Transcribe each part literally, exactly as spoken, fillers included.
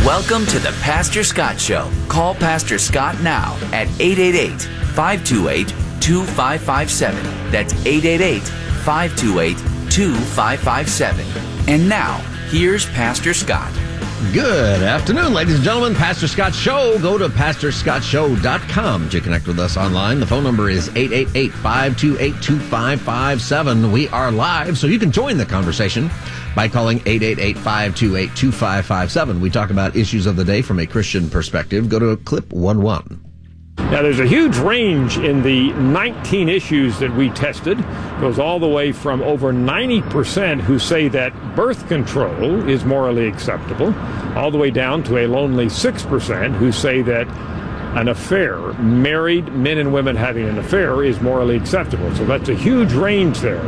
Welcome to the Pastor Scott Show. Call Pastor Scott now at eight eight eight, five two eight, two five five seven. That's eight eight eight, five two eight, two five five seven. And now, here's Pastor Scott. Good afternoon, ladies and gentlemen. Pastor Scott Show. Go to pastor scott show dot com to connect with us online. The phone number is eight eight eight, five two eight, two five five seven. We are live, so you can join the conversation by calling eight eight eight, five two eight, two five five seven. We talk about issues of the day from a Christian perspective. Go to clip one one. Now, there's a huge range in the nineteen issues that we tested. It goes all the way from over ninety percent who say that birth control is morally acceptable, all the way down to a lonely six percent who say that an affair, married men and women having an affair, is morally acceptable. So that's a huge range there.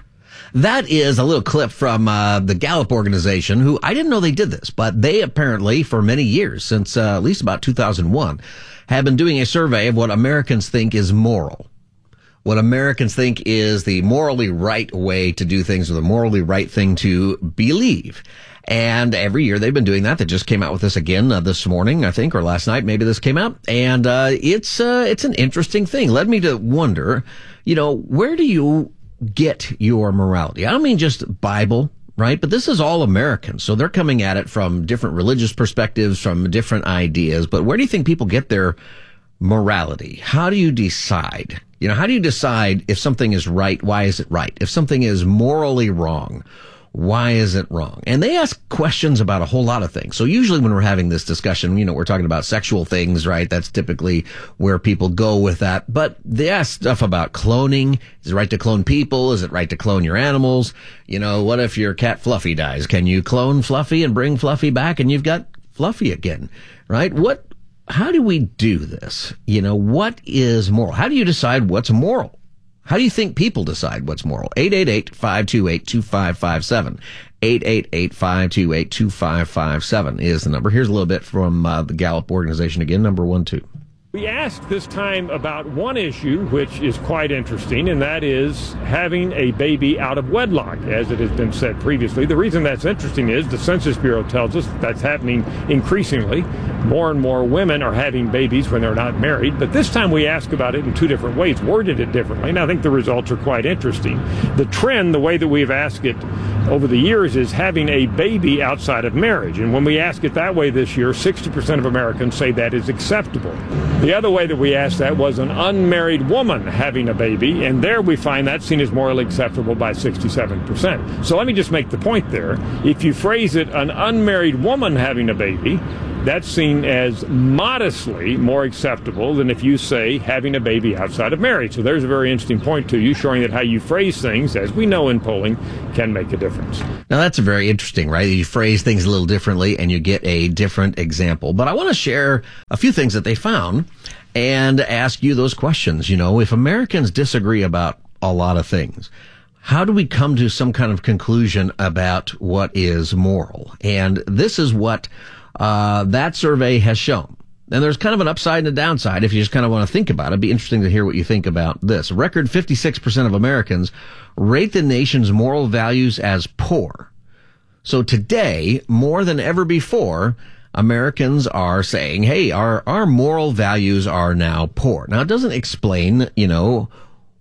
That is a little clip from uh, the Gallup organization, who I didn't know they did this, but they apparently, for many years, since uh, at least about two thousand one, have been doing a survey of what Americans think is moral. What Americans think is the morally right way to do things, or the morally right thing to believe. And every year they've been doing that. They just came out with this again uh, this morning, I think, or last night. Maybe this came out. And uh, it's uh, it's an interesting thing. Led me to wonder, you know, where do you get your morality? I don't mean just Bible, right? But this is all Americans. So they're coming at it from different religious perspectives, from different ideas. But where do you think people get their morality? How do you decide? You know, how do you decide if something is right? Why is it right? If something is morally wrong, why is it wrong? And they ask questions about a whole lot of things. So usually when we're having this discussion, you know, we're talking about sexual things, right? That's typically where people go with that. But they ask stuff about cloning. Is it right to clone people? Is it right to clone your animals? You know, what if your cat Fluffy dies? Can you clone Fluffy and bring Fluffy back and you've got Fluffy again, right? What, how do we do this? You know, what is moral? How do you decide what's moral? How do you think people decide what's moral? eight eight eight, five two eight, two five five seven. eight eight eight, five two eight, two five five seven is the number. Here's a little bit from uh, the Gallup organization again, number one, two. We asked this time about one issue, which is quite interesting, and that is having a baby out of wedlock, as it has been said previously. The reason that's interesting is the Census Bureau tells us that's happening increasingly. More and more women are having babies when they're not married, but this time we asked about it in two different ways, worded it differently, and I think the results are quite interesting. The trend, the way that we've asked it over the years, is having a baby outside of marriage, and when we ask it that way this year, sixty percent of Americans say that is acceptable. The other way that we asked that was an unmarried woman having a baby, and there we find that seen as morally acceptable by sixty-seven percent. So let me just make the point there. If you phrase it, an unmarried woman having a baby, that's seen as modestly more acceptable than if you say having a baby outside of marriage. So there's a very interesting point to you, showing that how you phrase things, as we know in polling, can make a difference. Now, that's very interesting, right? You phrase things a little differently and you get a different example. But I want to share a few things that they found and ask you those questions. You know, if Americans disagree about a lot of things, how do we come to some kind of conclusion about what is moral? And this is what uh that survey has shown. And there's kind of an upside and a downside if you just kind of want to think about it. It'd be interesting to hear what you think about this. A record fifty-six percent of Americans rate the nation's moral values as poor. So today, more than ever before, Americans are saying, hey, our, our moral values are now poor. Now, it doesn't explain, you know,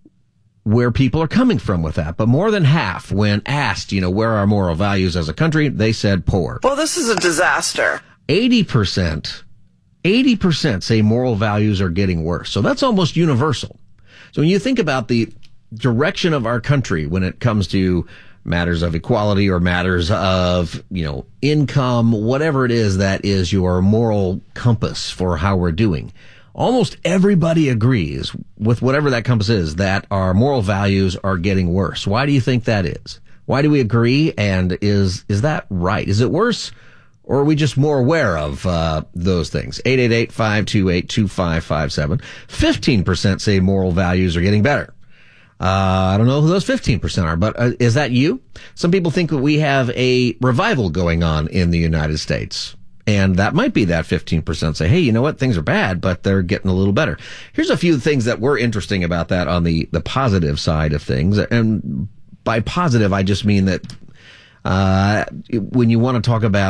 where people are coming from with that. But more than half, when asked, you know, where are our moral values as a country, they said poor. Well, this is a disaster. eighty percent, eighty percent say moral values are getting worse. So that's almost universal. So when you think about the direction of our country when it comes to matters of equality or matters of, you know, income, whatever it is that is your moral compass for how we're doing, almost everybody agrees with whatever that compass is, that our moral values are getting worse. Why do you think that is? Why do we agree? And is is that right? Is it worse? Or are we just more aware of uh those things? eight eight eight, five two eight, two five five seven. fifteen percent say moral values are getting better. Uh, I don't know who those fifteen percent are, but uh, is that you? Some people think that we have a revival going on in the United States. And that might be that fifteen percent say, hey, you know what? Things are bad, but they're getting a little better. Here's a few things that were interesting about that on the, the positive side of things. And by positive, I just mean that, uh, when you want to talk about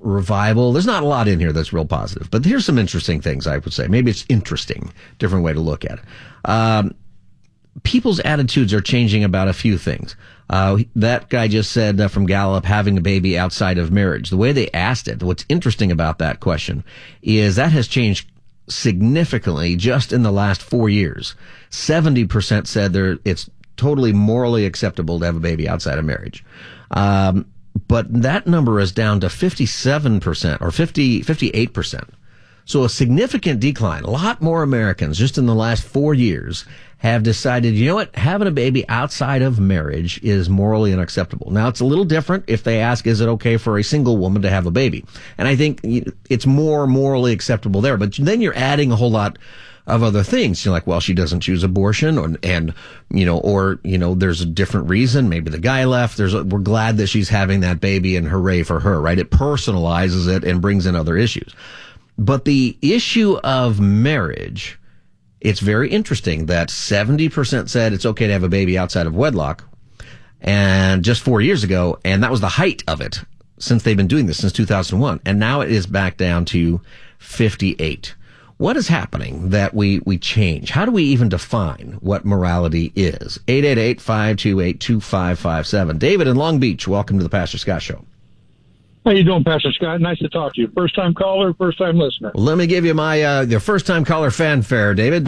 revival. There's not a lot in here that's real positive, but here's some interesting things I would say. Maybe it's interesting, different way to look at it. Um, people's attitudes are changing about a few things. Uh, that guy just said uh, from Gallup, having a baby outside of marriage. The way they asked it, what's interesting about that question is that has changed significantly just in the last four years. seventy percent said there it's totally morally acceptable to have a baby outside of marriage. Um, but that number is down to fifty-seven percent or fifty, fifty-eight percent. So a significant decline. A lot more Americans just in the last four years have decided, you know what, having a baby outside of marriage is morally unacceptable. Now, it's a little different if they ask, is it okay for a single woman to have a baby? And I think it's more morally acceptable there. But then you're adding a whole lot of other things. You're like, well, she doesn't choose abortion, or, and, you know, or, you know, there's a different reason. Maybe the guy left. There's a, we're glad that she's having that baby, and hooray for her, right? It personalizes it and brings in other issues. But the issue of marriage, it's very interesting that seventy percent said it's okay to have a baby outside of wedlock, and just four years ago, and that was the height of it since they've been doing this since two thousand one, and now it is back down to fifty-eight. What is happening that we, we change? How do we even define what morality is? eight eight eight, five two eight, two five five seven. David in Long Beach, welcome to the Pastor Scott Show. How you doing, Pastor Scott? Nice to talk to you. First-time caller, first-time listener. Well, let me give you my uh, the first-time caller fanfare, David.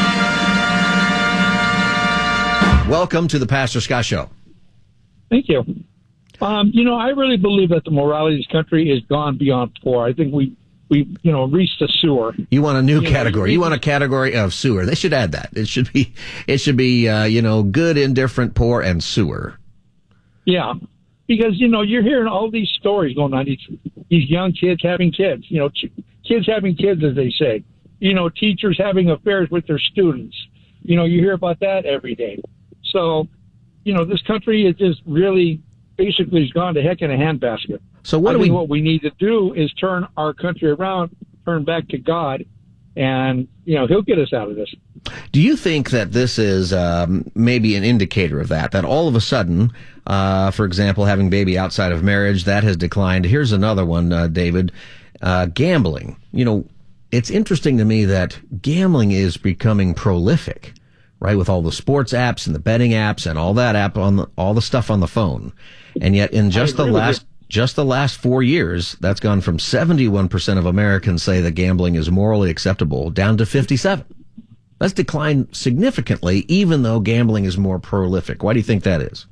Welcome to the Pastor Scott Show. Thank you. Um, you know, I really believe that the morality of this country is gone beyond poor. I think we, we you know, reached the sewer. You want a new you category. Know, you want a category of sewer. They should add that. It should be, it should be, uh, you know, good, indifferent, poor, and sewer. Yeah. Because, you know, you're hearing all these stories going on, these, these young kids having kids, you know, ch- kids having kids, as they say, you know, teachers having affairs with their students. You know, you hear about that every day. So, you know, this country is just really basically has gone to heck in a handbasket. So what I do think we... what we need to do is turn our country around, turn back to God, and, you know, he'll get us out of this. Do you think that this is um, maybe an indicator of that, that all of a sudden, uh, for example, having baby outside of marriage, that has declined? Here's another one, uh, David, uh, gambling. You know, it's interesting to me that gambling is becoming prolific, right, with all the sports apps and the betting apps and all that app on the, all the stuff on the phone. And yet in just the last... Just the last four years, that's gone from seventy-one percent of Americans say that gambling is morally acceptable down to fifty-seven. That's declined significantly, even though gambling is more prolific. Why do you think that is?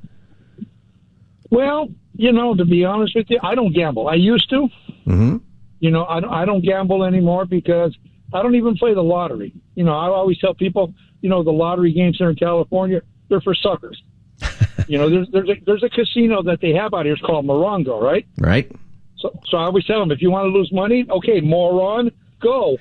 Well, you know, to be honest with you, I don't gamble. I used to. Mm-hmm. You know, I don't, I don't gamble anymore because I don't even play the lottery. You know, I always tell people, you know, the lottery games here in California, they're for suckers. You know, there's there's a, there's a casino that they have out here. It's called Morongo, right? Right. So so I always tell them, if you want to lose money, okay, moron, go.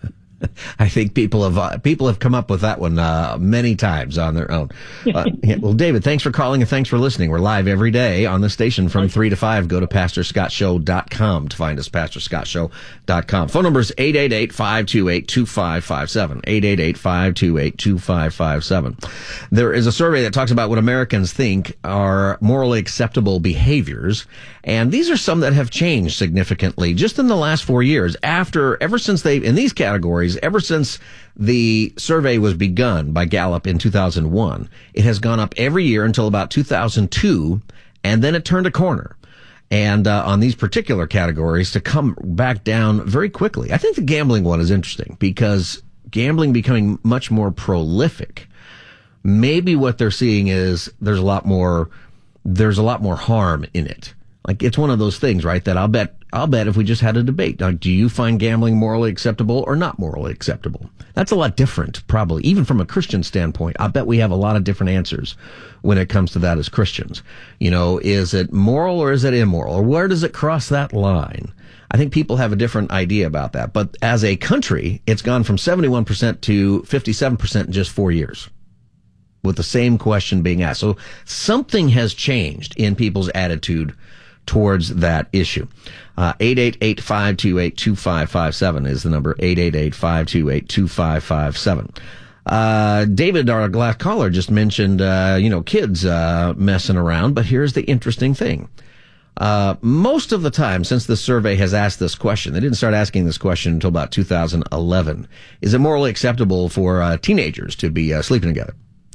I think people have uh, people have come up with that one uh, many times on their own. Uh, yeah, well, David, thanks for calling and thanks for listening. We're live every day on the station from three to five. Go to pastor scott show dot com to find us, pastor scott show dot com. Phone number is eight eight eight, five two eight, two five five seven, eight eight eight, five two eight, two five five seven. There is a survey that talks about what Americans think are morally acceptable behaviors, and these are some that have changed significantly just in the last four years. After, ever since they, in these categories, ever since the survey was begun by Gallup in two thousand one, it has gone up every year until about two thousand two, and then it turned a corner. And uh, on these particular categories to come back down very quickly. I think the gambling one is interesting because gambling becoming much more prolific. Maybe what they're seeing is there's a lot more, there's a lot more harm in it. Like, it's one of those things, right, that I'll bet, I'll bet if we just had a debate, now, do you find gambling morally acceptable or not morally acceptable? That's a lot different, probably, even from a Christian standpoint. I bet we have a lot of different answers when it comes to that as Christians. You know, is it moral or is it immoral? Or where does it cross that line? I think people have a different idea about that. But as a country, it's gone from seventy-one percent to fifty-seven percent in just four years. With the same question being asked. So something has changed in people's attitude towards that issue. Uh, eight eight eight, five two eight, two five five seven is the number, eight eight eight, five two eight, two five five seven. Uh, David, our last caller, just mentioned, uh, you know, kids, uh, messing around, but here's the interesting thing. Uh, most of the time since the survey has asked this question, they didn't start asking this question until about two thousand eleven. Is it morally acceptable for uh, teenagers to be uh, sleeping together?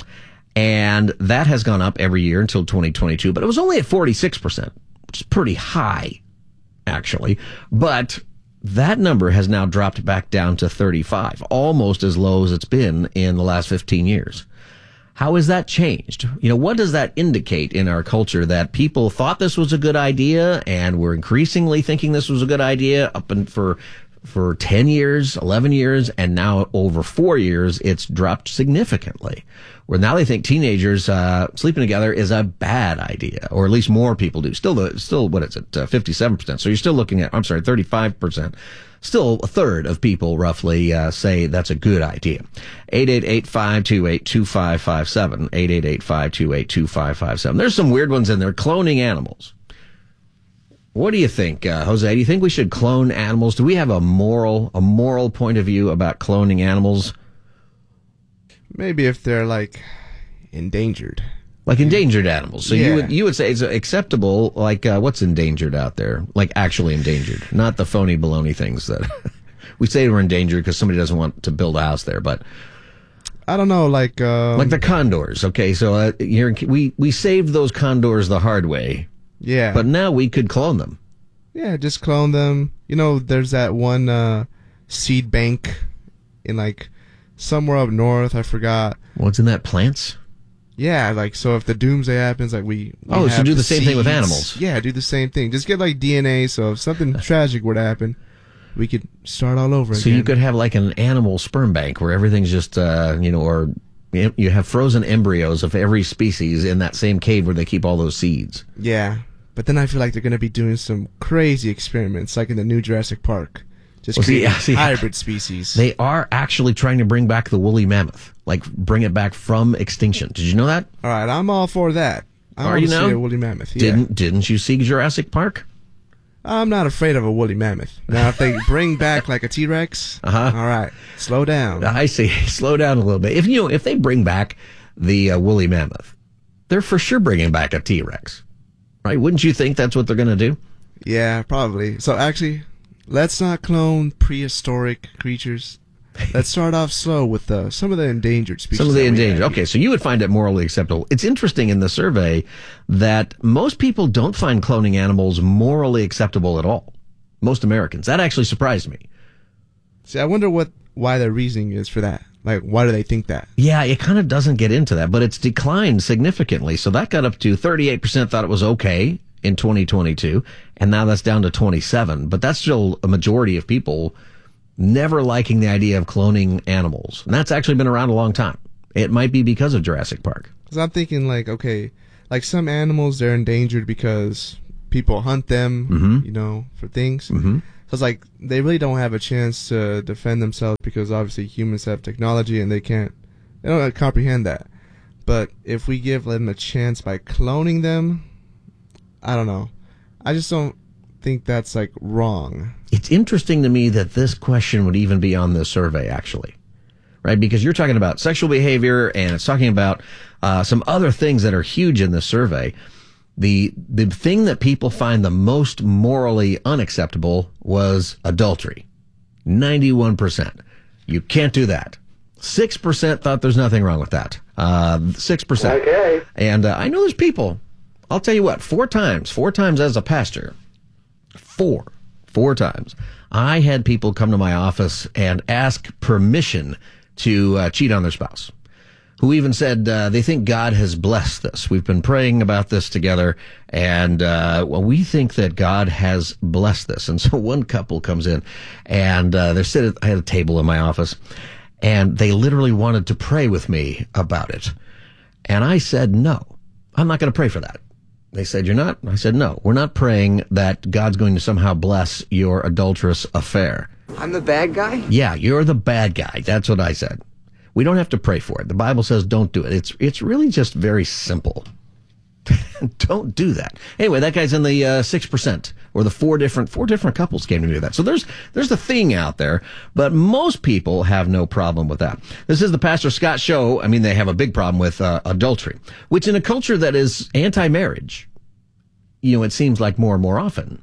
And that has gone up every year until twenty twenty-two, but it was only at forty-six percent, which is pretty high, actually. But that number has now dropped back down to thirty-five, almost as low as it's been in the last fifteen years. How has that changed? You know, what does that indicate in our culture that people thought this was a good idea and were increasingly thinking this was a good idea up and for for ten years, eleven years, and now over four years, it's dropped significantly. Where now they think teenagers uh, sleeping together is a bad idea, or at least more people do. Still, the, still, what is it, uh, fifty-seven percent? So you're still looking at, I'm sorry, thirty-five percent. Still a third of people roughly uh, say that's a good idea. eight eight eight, five two eight, two five five seven. eight eight eight, five two eight, two five five seven. There's some weird ones in there. Cloning animals. What do you think, uh, Jose? Do you think we should clone animals? Do we have a moral, a moral point of view about cloning animals? Maybe if they're like endangered. Like endangered animals. So yeah. you would you would say it's acceptable, like uh, what's endangered out there? Like actually endangered, not the phony baloney things that we say we're endangered because somebody doesn't want to build a house there, but I don't know, like um, like the condors. Okay, so uh, here we we saved those condors the hard way. Yeah. But now we could clone them. Yeah, just clone them. You know, there's that one uh, seed bank in like somewhere up north, I forgot. What's in that, plants? Yeah, like, so if the doomsday happens, like, we, we Oh, so do the, the same seeds. thing with animals. Yeah, do the same thing. Just get, like, D N A, so if something tragic were to happen, we could start all over so again. So you could have, like, an animal sperm bank where everything's just, uh, you know, or you have frozen embryos of every species in that same cave where they keep all those seeds. Yeah, but then I feel like they're going to be doing some crazy experiments, like in the new Jurassic Park. Just well, creating see, see, hybrid species. They are actually trying to bring back the woolly mammoth, like bring it back from extinction. Did you know that? All right, I'm all for that. I are want you to now? see a woolly mammoth. Yeah. Didn't Didn't you see Jurassic Park? I'm not afraid of a woolly mammoth. Now, if they bring back like a T-Rex, uh-huh. all right, slow down. I see. Slow down a little bit. If you know, if they bring back the uh, woolly mammoth, they're for sure bringing back a T-Rex, right? Wouldn't you think that's what they're going to do? Yeah, probably. So actually, let's not clone prehistoric creatures. Let's start off slow with uh, some of the endangered species. Some of the endangered. have. Okay, so you would find it morally acceptable. It's interesting in the survey that most people don't find cloning animals morally acceptable at all. Most Americans. That actually surprised me. See, I wonder what why their reasoning is for that. Like, why do they think that? Yeah, it kind of doesn't get into that, but it's declined significantly. So that got up to thirty-eight percent thought it was okay in twenty twenty-two, and now that's down to twenty-seven. But that's still a majority of people never liking the idea of cloning animals. And that's actually been around a long time. It might be because of Jurassic Park. Because I'm thinking, like, okay, like some animals, they're endangered because people hunt them, mm-hmm. you know, for things. Mm-hmm. So it's like they really don't have a chance to defend themselves because obviously humans have technology and they can't, they don't comprehend that. But if we give them a chance by cloning them, I don't know. I just don't think that's like wrong. It's interesting to me that this question would even be on this survey, actually, right? Because you're talking about sexual behavior and it's talking about uh, some other things that are huge in this survey. The the thing that people find the most morally unacceptable was adultery. ninety-one percent. You can't do that. six percent thought there's nothing wrong with that. Uh, six percent. Okay. And uh, I know there's people, I'll tell you what, four times, four times as a pastor, four, four times, I had people come to my office and ask permission to uh, cheat on their spouse, who even said uh, they think God has blessed this. We've been praying about this together, and uh, well, we think that God has blessed this. And so one couple comes in, and uh, they're sitting. I had a table in my office, and they literally wanted to pray with me about it. And I said, no, I'm not going to pray for that. They said, you're not? I said, no, we're not praying that God's going to somehow bless your adulterous affair. I'm the bad guy? Yeah, you're the bad guy. That's what I said. We don't have to pray for it. The Bible says don't do it. It's it's really just very simple. Don't do that. Anyway, that guy's in the uh, six percent, or the four different four different couples came to do that. So there's there's the thing out there, but most people have no problem with that. This is the Pastor Scott Show. I mean, they have a big problem with uh, adultery, which in a culture that is anti-marriage, you know, it seems like more and more often.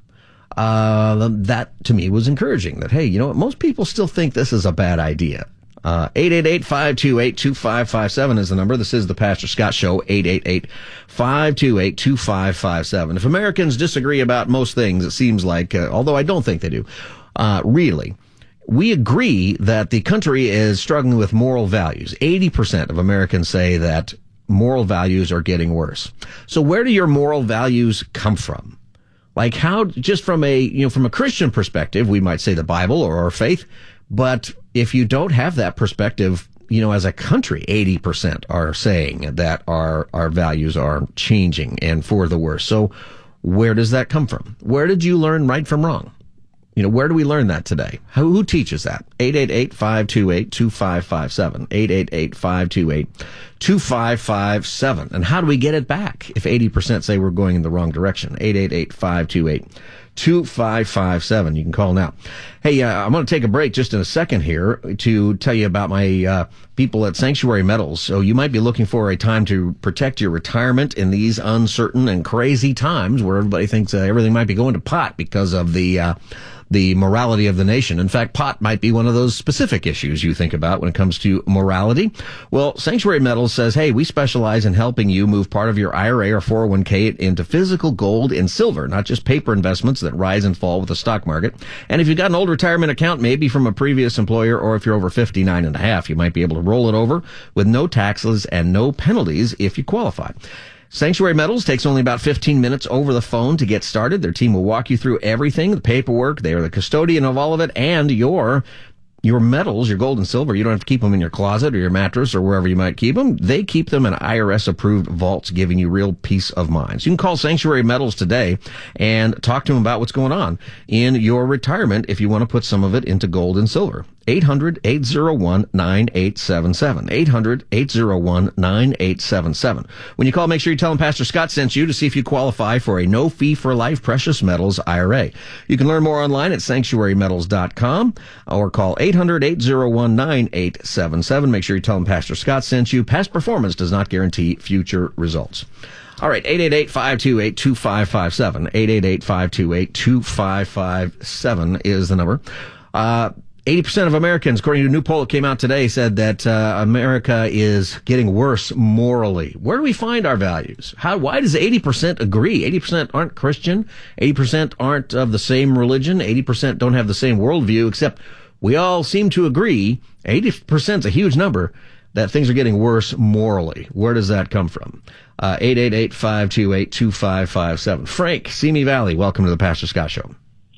Uh, that to me was encouraging that, hey, you know what? Most people still think this is a bad idea. Uh, eight eight eight, five two eight, two five five seven is the number. This is the Pastor Scott Show, eight eight eight, five two eight, two five five seven. If Americans disagree about most things, it seems like, uh, although I don't think they do, uh, really, we agree that the country is struggling with moral values. eighty percent of Americans say that moral values are getting worse. So where do your moral values come from? Like how, just from a, you know, from a Christian perspective, we might say the Bible or our faith. But if you don't have that perspective, you know, as a country, eighty percent are saying that our, our values are changing and for the worse. So where does that come from? Where did you learn right from wrong? You know, where do we learn that today? Who, who teaches that? eight eight eight, five two eight, two five five seven. eight eight eight, five two eight, two five five seven. And how do we get it back if eighty percent say we're going in the wrong direction? eight eight eight, five two eight, two five five seven. You can call now. Hey, uh, I'm going to take a break just in a second here to tell you about my uh, people at Sanctuary Metals. So you might be looking for a time to protect your retirement in these uncertain and crazy times where everybody thinks uh, everything might be going to pot because of the uh, the morality of the nation. In fact, pot might be one of those specific issues you think about when it comes to morality. Well, Sanctuary Metals says, hey, we specialize in helping you move part of your I R A or four oh one k into physical gold and silver, not just paper investments that rise and fall with the stock market. And if you've got an old retirement account, maybe from a previous employer, or if you're over fifty-nine and a half, you might be able to roll it over with no taxes and no penalties if you qualify. Sanctuary Metals takes only about fifteen minutes over the phone to get started. Their team will walk you through everything, the paperwork. They are the custodian of all of it, and your your metals, your gold and silver. You don't have to keep them in your closet or your mattress or wherever you might keep them. They keep them in I R S-approved vaults, giving you real peace of mind. So you can call Sanctuary Metals today and talk to them about what's going on in your retirement if you want to put some of it into gold and silver. eight hundred, eight oh one, nine eight seven seven. eight hundred, eight oh one, nine eight seven seven. When you call, make sure you tell them Pastor Scott sent you to see if you qualify for a no-fee-for-life precious metals I R A. You can learn more online at sanctuary metals dot com or call eight hundred, eight oh one, nine eight seven seven. Make sure you tell them Pastor Scott sent you. Past performance does not guarantee future results. All right, eight eight eight, five two eight, two five five seven. eight eight eight, five two eight, two five five seven is the number. Uh... eighty percent of Americans, according to a new poll that came out today, said that uh, America is getting worse morally. Where do we find our values? How? Why does eighty percent agree? eighty percent aren't Christian. eighty percent aren't of the same religion. eighty percent don't have the same worldview, except we all seem to agree, eighty percent is a huge number, that things are getting worse morally. Where does that come from? Uh, eight eight eight, five two eight, two five five seven. Frank, Simi Valley, welcome to the Pastor Scott Show.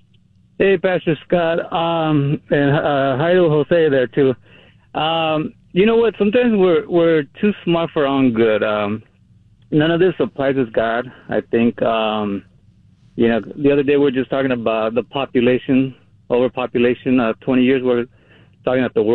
Hey, Pastor Scott, um, and uh, hi to Jose there too. Um, you know what? Sometimes we're we're too smart for our own good. Um, none of this surprises God. I think. Um, you know, the other day we were just talking about the population, overpopulation. Uh, Twenty years we're talking about the world.